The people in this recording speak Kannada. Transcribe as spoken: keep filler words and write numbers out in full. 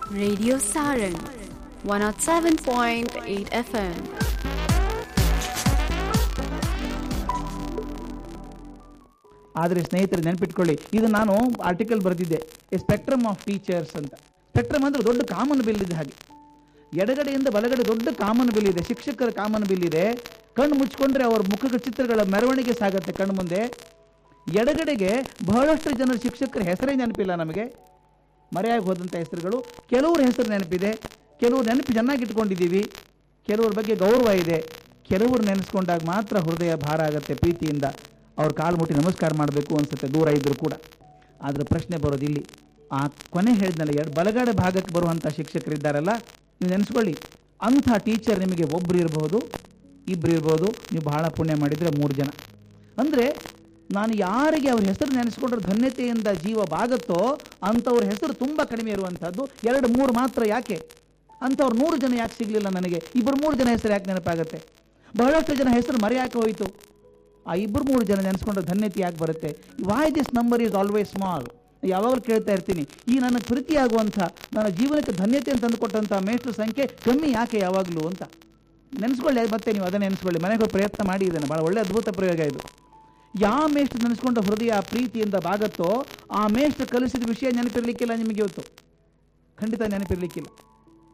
Radio Sarang one oh seven point eight F M. ಆದರೆ ಸ್ನೇಹಿತರೆ ನೆನಪಿಟ್ಕೊಳ್ಳಿ, ಇದು ನಾನು article ಬರೆದಿದ್ದೆ, A spectrum of teachers ಅಂತ. ಸ್ಪೆಕ್ಟ್ರಮ್ ಅಂದರೆ ದೊಡ್ಡ ಕಾಮನ್ ಬಿಲ್ ಇದೆ. ಹಾಗೆ ಎಡಗಡೆಯಿಂದ ಬಲಗಡೆ ದೊಡ್ಡ ಕಾಮನ್ ಬಿಲ್ ಇದೆ, ಶಿಕ್ಷಕರ ಕಾಮನ್ ಬಿಲ್ ಇದೆ. ಕಣ್ಣು ಮುಚ್ಕೊಂಡ್ರೆ ಅವ್ರ ಮುಖದ ಚಿತ್ರಗಳ ಮೆರವಣಿಗೆ ಸಾಗತ್ತೆ ಕಣ್ಣು ಮುಂದೆ. ಎಡಗಡೆಗೆ ಬಹಳಷ್ಟು ಜನರ ಶಿಕ್ಷಕರ ಹೆಸರೇ ನೆನಪಿಲ್ಲ ನಮಗೆ, ಮರೆಯಾಗಿ ಹೋದಂಥ ಹೆಸರುಗಳು. ಕೆಲವ್ರ ಹೆಸರು ನೆನಪಿದೆ, ಕೆಲವ್ರು ನೆನಪು ಚೆನ್ನಾಗಿ ಇಟ್ಕೊಂಡಿದ್ದೀವಿ, ಕೆಲವ್ರ ಬಗ್ಗೆ ಗೌರವ ಇದೆ. ಕೆಲವರು ನೆನೆಸ್ಕೊಂಡಾಗ ಮಾತ್ರ ಹೃದಯ ಭಾರ ಆಗುತ್ತೆ, ಪ್ರೀತಿಯಿಂದ ಅವ್ರ ಕಾಲು ಮುಟ್ಟಿ ನಮಸ್ಕಾರ ಮಾಡಬೇಕು ಅನಿಸುತ್ತೆ, ದೂರ ಇದ್ದರೂ ಕೂಡ. ಆದರೆ ಪ್ರಶ್ನೆ ಬರೋದಿಲ್ಲಿ, ಆ ಕೊನೆ ಹೇಳಿದ್ನಲ್ಲ, ಎರಡು ಬಲಗಡೆ ಭಾಗಕ್ಕೆ ಬರುವಂಥ ಶಿಕ್ಷಕರಿದ್ದಾರಲ್ಲ, ನೀವು ನೆನೆಸ್ಕೊಳ್ಳಿ, ಅಂಥ ಟೀಚರ್ ನಿಮಗೆ ಒಬ್ಬರು ಇರ್ಬೋದು, ಇಬ್ಬರು ಇರ್ಬೋದು, ನೀವು ಬಹಳ ಪುಣ್ಯ ಮಾಡಿದರೆ ಮೂರು ಜನ. ಅಂದರೆ ನಾನು ಯಾರಿಗೆ ಅವ್ರ ಹೆಸರು ನೆನೆಸ್ಕೊಂಡ್ರೆ ಧನ್ಯತೆಯಿಂದ ಜೀವ ಬಾಗುತ್ತೋ ಅಂಥವ್ರ ಹೆಸರು ತುಂಬ ಕಡಿಮೆ ಇರುವಂಥದ್ದು, ಎರಡು ಮೂರು ಮಾತ್ರ. ಯಾಕೆ ಅಂಥವ್ರು ನೂರು ಜನ ಯಾಕೆ ಸಿಗಲಿಲ್ಲ ನನಗೆ? ಇಬ್ಬರು ಮೂರು ಜನ ಹೆಸರು ಯಾಕೆ ನೆನಪಾಗುತ್ತೆ? ಬಹಳಷ್ಟು ಜನ ಹೆಸರು ಮರೆಯಾಕೆ ಹೋಯಿತು, ಆ ಇಬ್ಬರು ಮೂರು ಜನ ನೆನೆಸ್ಕೊಂಡ್ರೆ ಧನ್ಯತೆ ಯಾಕೆ ಬರುತ್ತೆ? Why this number is always small. ಯಾವಾಗಲೂ ಕೇಳ್ತಾ ಇರ್ತೀನಿ, ಈ ನನಗೆ ಪ್ರೀತಿಯಾಗುವಂಥ, ನನ್ನ ಜೀವನಕ್ಕೆ ಧನ್ಯತೆಯನ್ನು ತಂದುಕೊಟ್ಟಂಥ ಮೇಷ್ಟ್ರ ಸಂಖ್ಯೆ ಕಮ್ಮಿ ಯಾಕೆ ಯಾವಾಗಲೂ ಅಂತ ನೆನೆಸ್ಕೊಳ್ಳಿ. ಮತ್ತೆ ನೀವು ಅದನ್ನು ನೆನೆಸ್ಕೊಳ್ಳಿ, ಮನೆಗೆ ಪ್ರಯತ್ನ ಮಾಡಿ. ಇದನ್ನು ಭಾಳ ಒಳ್ಳೆ ಅದ್ಭುತ ಪ್ರಯೋಗ ಇದು. ಯಾವ ಮೇಷ್ಟ್ರು ನೆನೆಸ್ಕೊಂಡ ಹೃದಯ ಪ್ರೀತಿಯಿಂದ ಬಾಗತ್ತೋ ಆ ಮೇಷ್ಟ್ರು ಕಲಿಸಿದ ವಿಷಯ ನೆನಪಿರಲಿಕ್ಕಿಲ್ಲ ನಿಮಗೆ ಇವತ್ತು, ಖಂಡಿತ ನೆನಪಿರಲಿಕ್ಕಿಲ್ಲ.